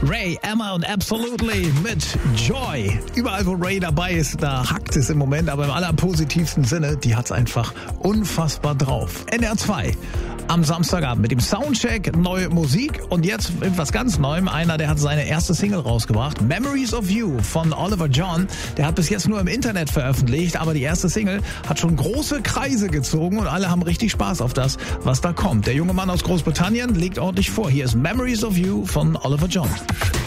Ray, Emma und Absolutely mit Joy. Überall, wo Ray dabei ist, da hackt es im Moment, aber im allerpositivsten Sinne, die hat's einfach unfassbar drauf. NDR 2 am Samstagabend mit dem Soundcheck, neue Musik und jetzt mit was ganz Neuem. Einer, der hat seine erste Single rausgebracht, Memories of You von Oliver John. Der hat bis jetzt nur im Internet veröffentlicht, aber die erste Single hat schon große Kreise gezogen und alle haben richtig Spaß auf das, was da kommt. Der junge Mann aus Großbritannien legt ordentlich vor. Hier ist Memories of You von Oliver John.